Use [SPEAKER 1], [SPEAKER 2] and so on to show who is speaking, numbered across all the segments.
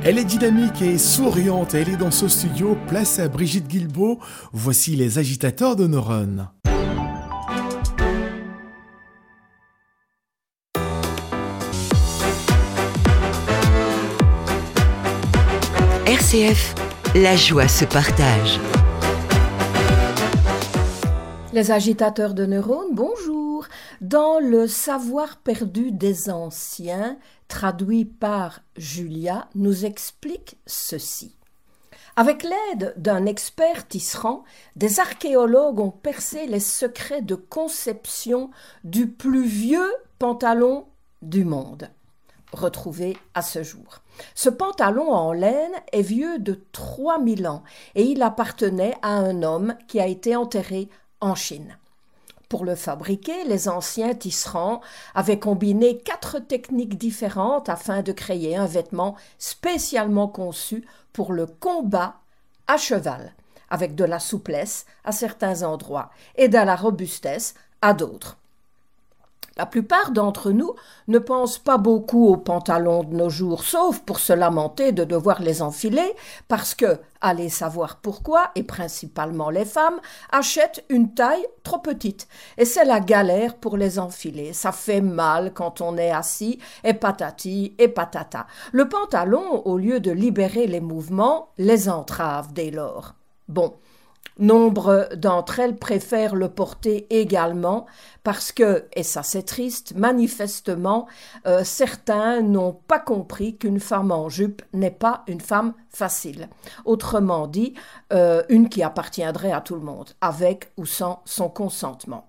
[SPEAKER 1] Elle est dynamique et souriante. Elle est dans ce studio. Place à Brigitte Guilbeault. Voici les agitateurs de neurones.
[SPEAKER 2] RCF, la joie se partage.
[SPEAKER 3] Les agitateurs de neurones, bonjour. Dans Le savoir perdu des anciens, traduit par Julia, nous explique ceci. Avec l'aide d'un expert tisserand, des archéologues ont percé les secrets de conception du plus vieux pantalon du monde, retrouvé à ce jour. Ce pantalon en laine est vieux de 3000 ans et il appartenait à un homme qui a été enterré en Chine. Pour le fabriquer, les anciens tisserands avaient combiné 4 techniques différentes afin de créer un vêtement spécialement conçu pour le combat à cheval, avec de la souplesse à certains endroits et de la robustesse à d'autres. La plupart d'entre nous ne pensent pas beaucoup aux pantalons de nos jours, sauf pour se lamenter de devoir les enfiler, parce que, allez savoir pourquoi, et principalement les femmes, achètent une taille trop petite. Et c'est la galère pour les enfiler. Ça fait mal quand on est assis, et patati et patata. Le pantalon, au lieu de libérer les mouvements, les entrave dès lors. Bon. Nombre d'entre elles préfèrent le porter également parce que, et ça c'est triste, manifestement, certains n'ont pas compris qu'une femme en jupe n'est pas une femme facile. Autrement dit, une qui appartiendrait à tout le monde, avec ou sans son consentement.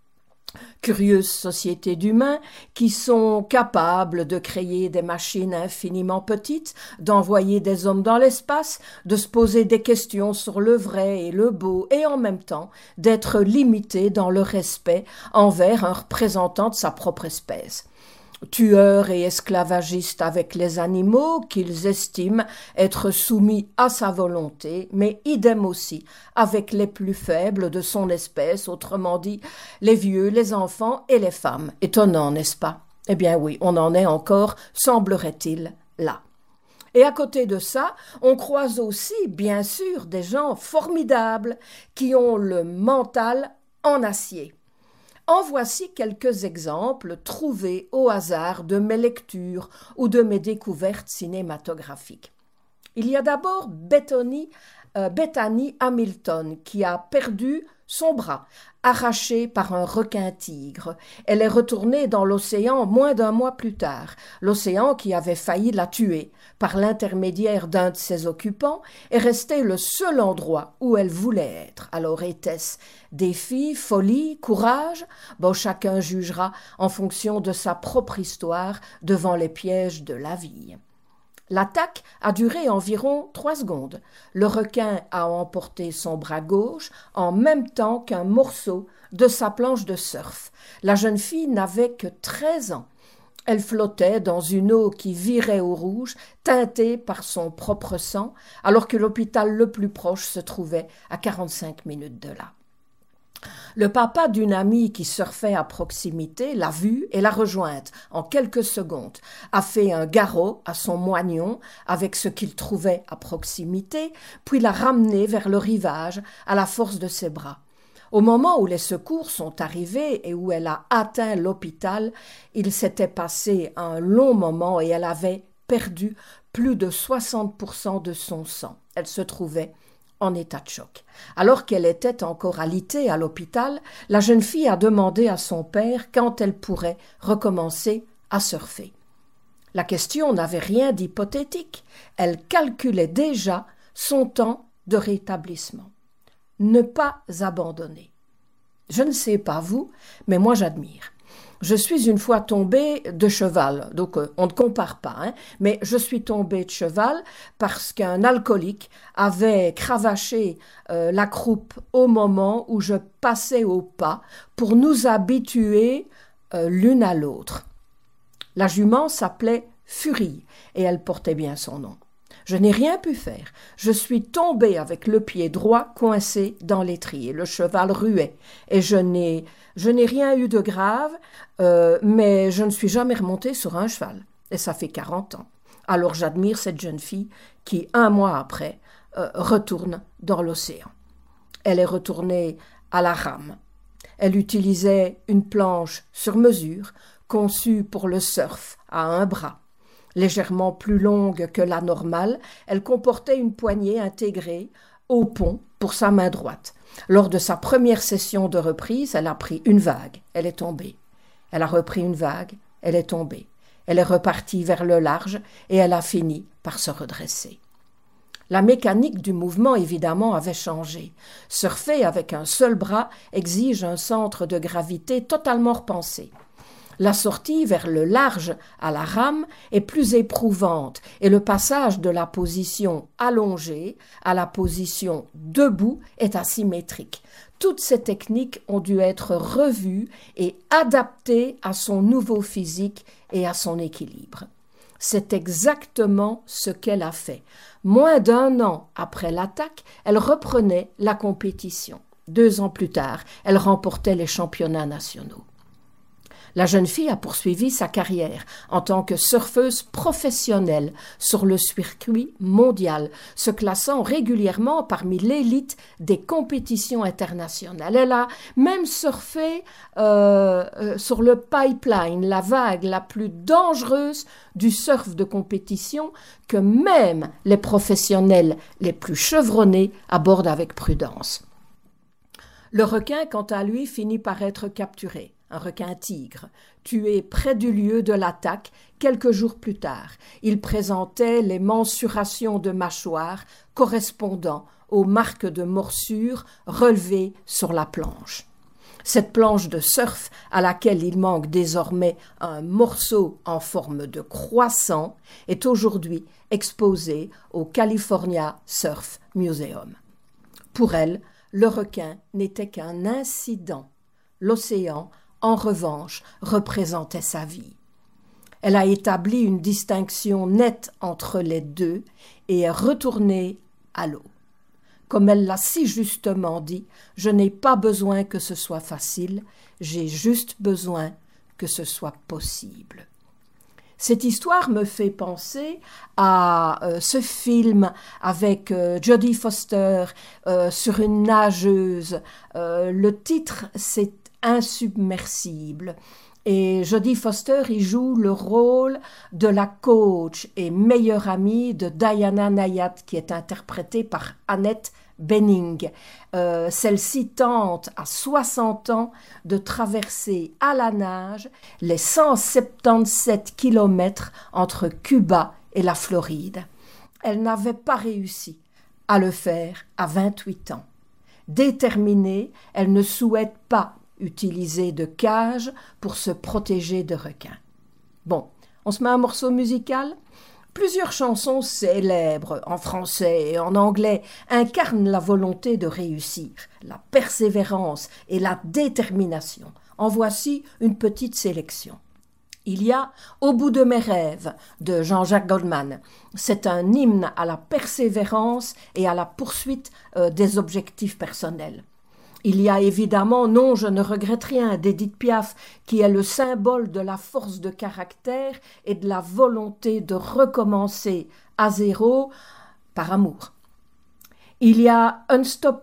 [SPEAKER 3] Curieuse société d'humains qui sont capables de créer des machines infiniment petites, d'envoyer des hommes dans l'espace, de se poser des questions sur le vrai et le beau, et en même temps d'être limités dans le respect envers un représentant de sa propre espèce. Tueurs et esclavagistes avec les animaux qu'ils estiment être soumis à sa volonté, mais idem aussi avec les plus faibles de son espèce, autrement dit les vieux, les enfants et les femmes. Étonnant, n'est-ce pas? Eh bien oui, on en est encore, semblerait-il, là. Et à côté de ça, on croise aussi, bien sûr, des gens formidables qui ont le mental en acier. En voici quelques exemples trouvés au hasard de mes lectures ou de mes découvertes cinématographiques. Il y a d'abord Bethany Hamilton qui a perdu son bras, arraché par un requin-tigre. Elle est retournée dans l'océan moins d'un mois plus tard, l'océan qui avait failli la tuer. Par l'intermédiaire d'un de ses occupants, est resté le seul endroit où elle voulait être. Alors était-ce défi, folie, courage? Bon, chacun jugera en fonction de sa propre histoire devant les pièges de la vie. L'attaque a duré environ 3 secondes. Le requin a emporté son bras gauche en même temps qu'un morceau de sa planche de surf. La jeune fille n'avait que 13 ans. Elle flottait dans une eau qui virait au rouge, teintée par son propre sang, alors que l'hôpital le plus proche se trouvait à 45 minutes de là. Le papa d'une amie qui surfait à proximité l'a vue et l'a rejointe en quelques secondes, a fait un garrot à son moignon avec ce qu'il trouvait à proximité, puis l'a ramené vers le rivage à la force de ses bras. Au moment où les secours sont arrivés et où elle a atteint l'hôpital, il s'était passé un long moment et elle avait perdu plus de 60% de son sang. Elle se trouvait en état de choc. Alors qu'elle était encore alitée à l'hôpital, la jeune fille a demandé à son père quand elle pourrait recommencer à surfer. La question n'avait rien d'hypothétique. Elle calculait déjà son temps de rétablissement. Ne pas abandonner. Je ne sais pas vous, mais moi j'admire. Je suis une fois tombée de cheval, donc on ne compare pas, mais je suis tombée de cheval parce qu'un alcoolique avait cravaché la croupe au moment où je passais au pas pour nous habituer l'une à l'autre. La jument s'appelait Furie et elle portait bien son nom. Je n'ai rien pu faire. Je suis tombée avec le pied droit coincé dans l'étrier. Le cheval ruait et je n'ai rien eu de grave, mais je ne suis jamais remontée sur un cheval. Et ça fait 40 ans. Alors j'admire cette jeune fille qui, 1 mois après, retourne dans l'océan. Elle est retournée à la rame. Elle utilisait une planche sur mesure, conçue pour le surf, à un bras. Légèrement plus longue que la normale, elle comportait une poignée intégrée au pont pour sa main droite. Lors de sa première session de reprise, elle a pris une vague, elle est tombée. Elle a repris une vague, elle est tombée. Elle est repartie vers le large et elle a fini par se redresser. La mécanique du mouvement, évidemment, avait changé. Surfer avec un seul bras exige un centre de gravité totalement repensé. La sortie vers le large à la rame est plus éprouvante et le passage de la position allongée à la position debout est asymétrique. Toutes ces techniques ont dû être revues et adaptées à son nouveau physique et à son équilibre. C'est exactement ce qu'elle a fait. Moins d'1 an après l'attaque, elle reprenait la compétition. 2 ans plus tard, elle remportait les championnats nationaux. La jeune fille a poursuivi sa carrière en tant que surfeuse professionnelle sur le circuit mondial, se classant régulièrement parmi l'élite des compétitions internationales. Elle a même surfé sur le pipeline, la vague la plus dangereuse du surf de compétition que même les professionnels les plus chevronnés abordent avec prudence. Le requin, quant à lui, finit par être capturé. Un requin-tigre, tué près du lieu de l'attaque quelques jours plus tard. Il présentait les mensurations de mâchoire correspondant aux marques de morsure relevées sur la planche. Cette planche de surf, à laquelle il manque désormais un morceau en forme de croissant, est aujourd'hui exposée au California Surf Museum. Pour elle, le requin n'était qu'un incident. L'océan, en revanche, représentait sa vie. Elle a établi une distinction nette entre les deux et est retournée à l'eau. Comme elle l'a si justement dit, je n'ai pas besoin que ce soit facile, j'ai juste besoin que ce soit possible. Cette histoire me fait penser à ce film avec Jodie Foster sur une nageuse. Le titre, c'est Insubmersible. Et Jodie Foster y joue le rôle de la coach et meilleure amie de Diana Nayat, qui est interprétée par Annette Bening. Celle-ci tente à 60 ans de traverser à la nage les 177 kilomètres entre Cuba et la Floride. Elle n'avait pas réussi à le faire à 28 ans. Déterminée, elle ne souhaite pas utiliser de cage pour se protéger de requins. Bon, on se met un morceau musical ? Plusieurs chansons célèbres en français et en anglais incarnent la volonté de réussir, la persévérance et la détermination. En voici une petite sélection. Il y a « Au bout de mes rêves » de Jean-Jacques Goldman. C'est un hymne à la persévérance et à la poursuite des objectifs personnels. Il y a évidemment « Non, je ne regrette rien » d'Édith Piaf, qui est le symbole de la force de caractère et de la volonté de recommencer à zéro par amour. Il y a « Unstoppable »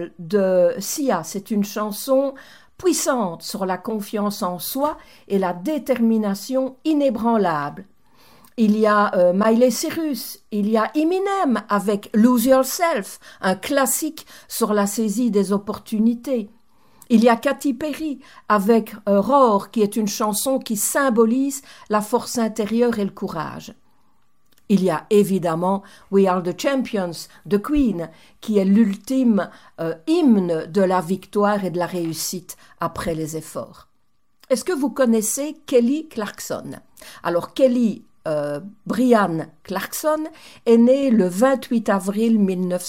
[SPEAKER 3] de Sia, c'est une chanson puissante sur la confiance en soi et la détermination inébranlable. Il y a Miley Cyrus, il y a Eminem avec Lose Yourself, un classique sur la saisie des opportunités. Il y a Katy Perry avec Roar, qui est une chanson qui symbolise la force intérieure et le courage. Il y a évidemment We Are the Champions de Queen, qui est l'ultime hymne de la victoire et de la réussite après les efforts. Est-ce que vous connaissez Kelly Clarkson ? Alors Kelly Brianne Clarkson est née le 28 avril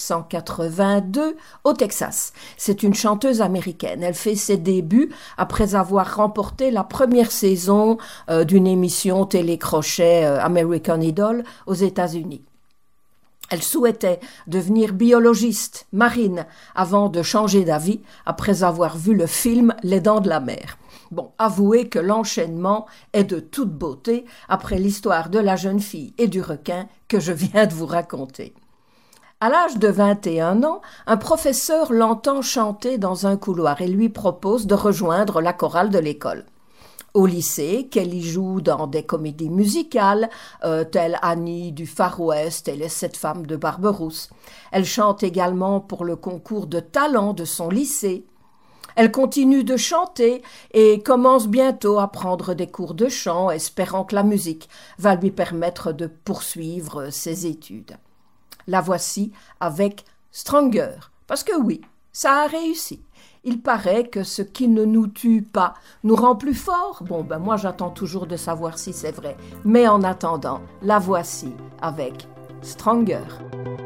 [SPEAKER 3] 1982 au Texas. C'est une chanteuse américaine. Elle fait ses débuts après avoir remporté la première saison d'une émission télécrochet American Idol aux États-Unis. Elle souhaitait devenir biologiste marine avant de changer d'avis après avoir vu le film Les Dents de la Mer. Bon, avouez que l'enchaînement est de toute beauté après l'histoire de la jeune fille et du requin que je viens de vous raconter. À l'âge de 21 ans, un professeur l'entend chanter dans un couloir et lui propose de rejoindre la chorale de l'école. Au lycée, Kelly joue dans des comédies musicales, telles Annie du Far West et Les 7 femmes de Barberousse. Elle chante également pour le concours de talent de son lycée. Elle continue de chanter et commence bientôt à prendre des cours de chant, espérant que la musique va lui permettre de poursuivre ses études. La voici avec Stronger, parce que oui, ça a réussi. Il paraît que ce qui ne nous tue pas nous rend plus forts. Bon, moi j'attends toujours de savoir si c'est vrai. Mais en attendant, la voici avec Stronger.